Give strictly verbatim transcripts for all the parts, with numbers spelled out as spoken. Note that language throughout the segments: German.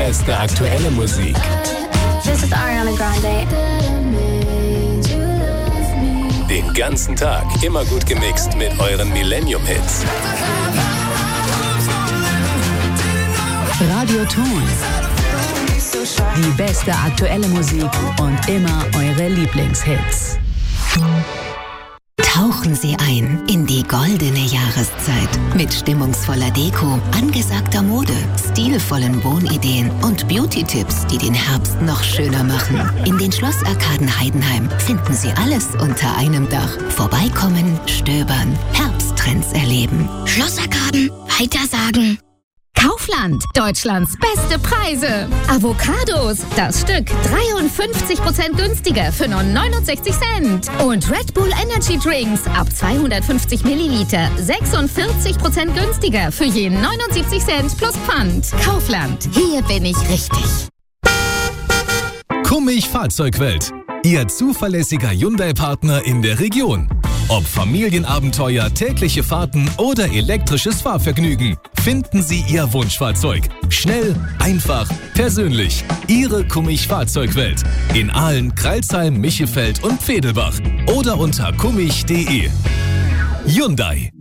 beste aktuelle Musik. This is Ariana Grande. Den ganzen Tag immer gut gemixt mit euren Millennium-Hits. Radio Ton. Die beste aktuelle Musik und immer eure Lieblingshits. Tauchen Sie ein in die goldene Jahreszeit mit stimmungsvoller Deko, angesagter Mode, stilvollen Wohnideen und Beauty-Tipps, die den Herbst noch schöner machen. In den Schlossarkaden Heidenheim finden Sie alles unter einem Dach. Vorbeikommen, stöbern, Herbsttrends erleben. Schlossarkaden, weitersagen. Kaufland, Deutschlands beste Preise. Avocados, das Stück dreiundfünfzig Prozent günstiger für nur neunundsechzig Cent. Und Red Bull Energy Drinks ab zweihundertfünfzig Milliliter sechsundvierzig Prozent günstiger für je neunundsiebzig Cent plus Pfand. Kaufland, hier bin ich richtig. Kummig Fahrzeugwelt, Ihr zuverlässiger Hyundai-Partner in der Region. Ob Familienabenteuer, tägliche Fahrten oder elektrisches Fahrvergnügen, finden Sie Ihr Wunschfahrzeug. Schnell, einfach, persönlich. Ihre Kummig Fahrzeugwelt. In Aalen, Crailsheim, Michelfeld und Vedelbach. Oder unter kummig punkt de. Hyundai.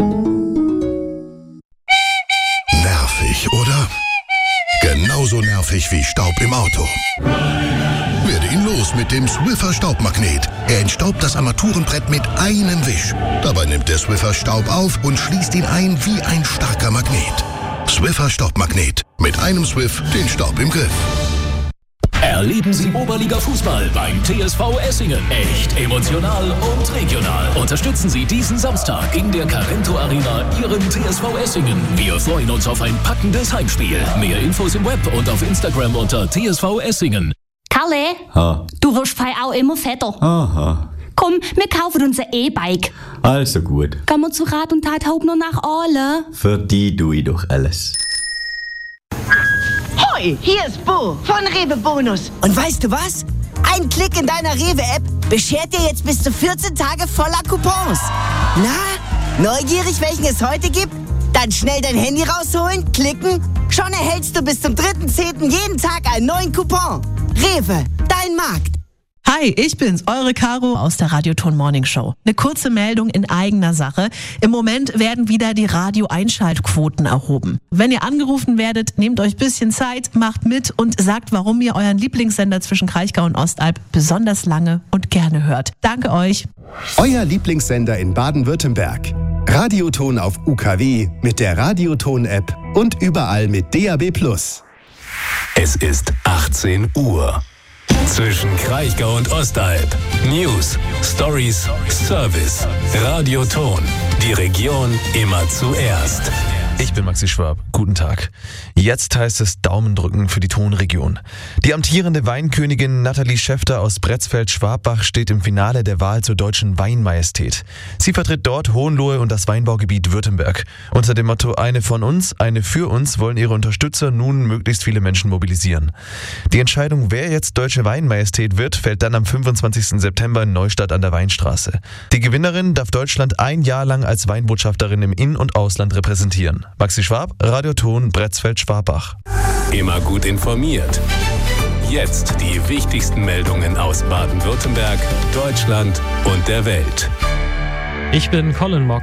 Nervig, oder? Genauso nervig wie Staub im Auto. Werde ihn los mit dem Swiffer Staubmagnet. Er entstaubt das Armaturenbrett mit einem Wisch. Dabei nimmt der Swiffer Staub auf und schließt ihn ein wie ein starker Magnet. Swiffer Staubmagnet. Mit einem Swiff den Staub im Griff. Erleben Sie Oberliga-Fußball beim T S V Essingen. Echt emotional und regional. Unterstützen Sie diesen Samstag in der Carento Arena Ihren T S V Essingen. Wir freuen uns auf ein packendes Heimspiel. Mehr Infos im Web und auf Instagram unter T S V Essingen. Kalle, ha. Du wirst fei auch immer fetter. Aha. Komm, wir kaufen uns ein E-Bike. Also gut. Gehen wir zu Rat und Tat Hauptner nach Aale. Für die tue ich doch alles. Hoi, hier ist Bo von Rewe Bonus. Und weißt du was? Ein Klick in deiner Rewe-App beschert dir jetzt bis zu vierzehn Tage voller Coupons. Na, neugierig, welchen es heute gibt? Dann schnell dein Handy rausholen, klicken. Schon erhältst du bis zum dritten zehnten jeden Tag einen neuen Coupon. Rewe, dein Markt. Hi, ich bin's, eure Caro aus der Radio Ton Morning Show. Eine kurze Meldung in eigener Sache. Im Moment werden wieder die Radio-Einschaltquoten erhoben. Wenn ihr angerufen werdet, nehmt euch ein bisschen Zeit, macht mit und sagt, warum ihr euren Lieblingssender zwischen Kraichgau und Ostalb besonders lange und gerne hört. Danke euch. Euer Lieblingssender in Baden-Württemberg. Radioton auf U K W mit der Radioton-App und überall mit D A B plus. Es ist achtzehn Uhr. Zwischen Kraichgau und Ostalb. News, Stories, Service. Radioton. Die Region immer zuerst. Ich bin Maxi Schwab. Guten Tag. Jetzt heißt es Daumen drücken für die Tonregion. Die amtierende Weinkönigin Nathalie Schäfter aus Bretzfeld-Schwabach steht im Finale der Wahl zur Deutschen Weinmajestät. Sie vertritt dort Hohenlohe und das Weinbaugebiet Württemberg. Unter dem Motto Eine von uns, eine für uns wollen ihre Unterstützer nun möglichst viele Menschen mobilisieren. Die Entscheidung, wer jetzt Deutsche Weinmajestät wird, fällt dann am fünfundzwanzigsten September in Neustadt an der Weinstraße. Die Gewinnerin darf Deutschland ein Jahr lang als Weinbotschafterin im In- und Ausland repräsentieren. Maxi Schwab, Radioton, Bretzfeld-Schwabach. Immer gut informiert. Jetzt die wichtigsten Meldungen aus Baden-Württemberg, Deutschland und der Welt. Ich bin Colin Mock.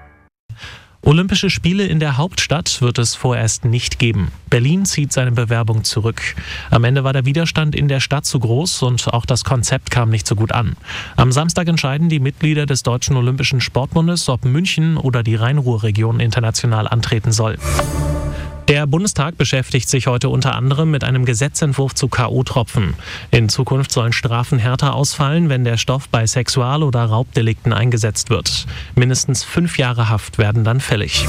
Olympische Spiele in der Hauptstadt wird es vorerst nicht geben. Berlin zieht seine Bewerbung zurück. Am Ende war der Widerstand in der Stadt zu groß und auch das Konzept kam nicht so gut an. Am Samstag entscheiden die Mitglieder des Deutschen Olympischen Sportbundes, ob München oder die Rhein-Ruhr-Region international antreten soll. Der Bundestag beschäftigt sich heute unter anderem mit einem Gesetzentwurf zu K O-Tropfen. In Zukunft sollen Strafen härter ausfallen, wenn der Stoff bei Sexual- oder Raubdelikten eingesetzt wird. Mindestens fünf Jahre Haft werden dann fällig.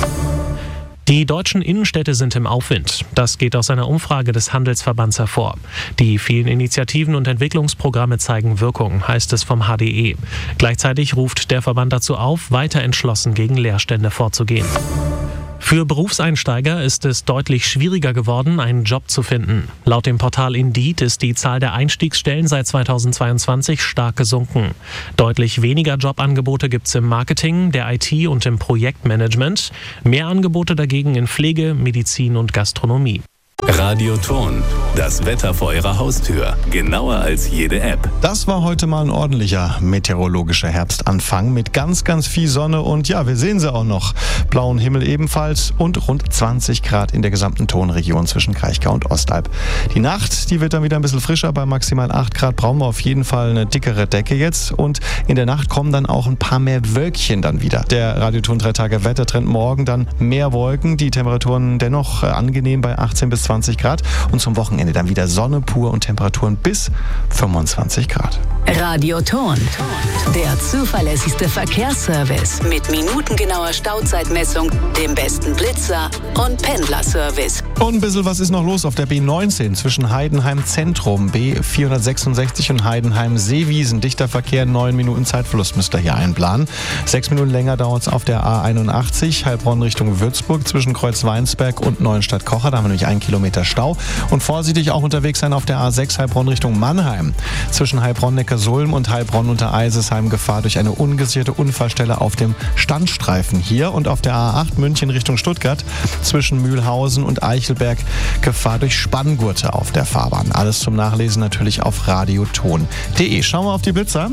Die deutschen Innenstädte sind im Aufwind. Das geht aus einer Umfrage des Handelsverbands hervor. Die vielen Initiativen und Entwicklungsprogramme zeigen Wirkung, heißt es vom H D E. Gleichzeitig ruft der Verband dazu auf, weiter entschlossen gegen Leerstände vorzugehen. Für Berufseinsteiger ist es deutlich schwieriger geworden, einen Job zu finden. Laut dem Portal Indeed ist die Zahl der Einstiegsstellen seit zweitausendzweiundzwanzig stark gesunken. Deutlich weniger Jobangebote gibt es im Marketing, der I T und im Projektmanagement. Mehr Angebote dagegen in Pflege, Medizin und Gastronomie. Radioton, das Wetter vor Ihrer Haustür. Genauer als jede App. Das war heute mal ein ordentlicher meteorologischer Herbstanfang mit ganz, ganz viel Sonne und ja, wir sehen sie auch noch. Blauen Himmel ebenfalls und rund zwanzig Grad in der gesamten Tonregion zwischen Kraichgau und Ostalb. Die Nacht, die wird dann wieder ein bisschen frischer, bei maximal acht Grad brauchen wir auf jeden Fall eine dickere Decke jetzt und in der Nacht kommen dann auch ein paar mehr Wölkchen dann wieder. Der Radioton drei Tage Wettertrend morgen dann mehr Wolken, die Temperaturen dennoch angenehm bei achtzehn bis zwanzig Grad und zum Wochenende dann wieder Sonne pur und Temperaturen bis fünfundzwanzig Grad. Radioton, der zuverlässigste Verkehrsservice mit minutengenauer Stauzeitmessung, dem besten Blitzer und Pendlerservice. Und ein bisschen was ist noch los auf der B neunzehn zwischen Heidenheim Zentrum, B vierhundertsechsundsechzig und Heidenheim Seewiesen. Dichter Verkehr, neun Minuten Zeitverlust müsst ihr hier einplanen. Sechs Minuten länger dauert es auf der A einundachtzig, Heilbronn Richtung Würzburg zwischen Kreuzweinsberg und Neuenstadt-Kocher. Da haben wir nämlich einen Kilometer Stau. Und vorsichtig auch unterwegs sein auf der A sechs Heilbronn Richtung Mannheim. Zwischen Heilbronn-Neckarsulm und Heilbronn unter Eisesheim Gefahr durch eine ungesicherte Unfallstelle auf dem Standstreifen hier. Und auf der A acht München Richtung Stuttgart zwischen Mühlhausen und Eichelberg Gefahr durch Spanngurte auf der Fahrbahn. Alles zum Nachlesen natürlich auf radioton punkt de. Schauen wir auf die Blitzer.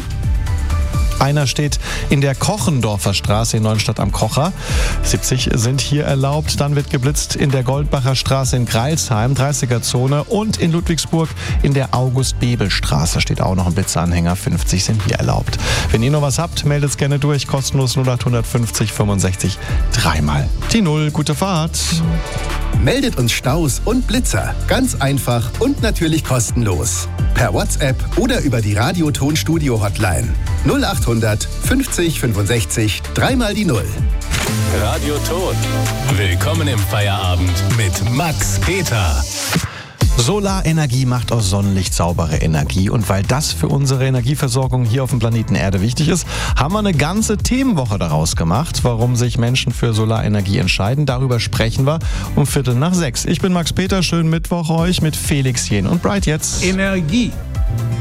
Einer steht in der Kochendorfer Straße in Neuenstadt am Kocher. siebzig sind hier erlaubt. Dann wird geblitzt in der Goldbacher Straße in Greilsheim, dreißiger-Zone. Und in Ludwigsburg in der August-Bebel-Straße steht auch noch ein Blitzeranhänger. fünfzig sind hier erlaubt. Wenn ihr noch was habt, meldet es gerne durch. Kostenlos null acht fünfzig fünfundsechzig dreimal die Null. Gute Fahrt. Meldet uns Staus und Blitzer. Ganz einfach und natürlich kostenlos. Per WhatsApp oder über die Radioton-Studio-Hotline. null acht fünfzig fünfundsechzig dreimal die Null. Radioton. Willkommen im Feierabend mit Max Peter. Solarenergie macht aus Sonnenlicht saubere Energie und weil das für unsere Energieversorgung hier auf dem Planeten Erde wichtig ist, haben wir eine ganze Themenwoche daraus gemacht, warum sich Menschen für Solarenergie entscheiden. Darüber sprechen wir um Viertel nach sechs. Ich bin Max Peter, schönen Mittwoch euch mit Felix Jen und Bright jetzt. Energie.